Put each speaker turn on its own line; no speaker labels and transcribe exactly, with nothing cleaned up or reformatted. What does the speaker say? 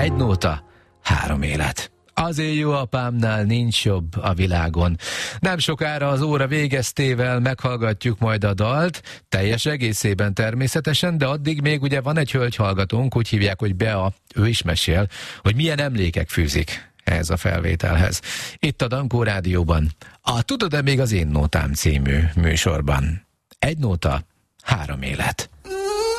Egy nóta, három élet. Az én jó apámnál nincs jobb a világon. Nem sokára az óra végeztével meghallgatjuk majd a dalt, teljes egészében természetesen, de addig még ugye van egy hölgyhallgatónk, úgy hívják, hogy Bea, ő is mesél, hogy milyen emlékek fűzik ehhez a felvételhez. Itt a Dankó Rádióban, a Tudod-e még az én nótám című műsorban. Egy nóta, három élet.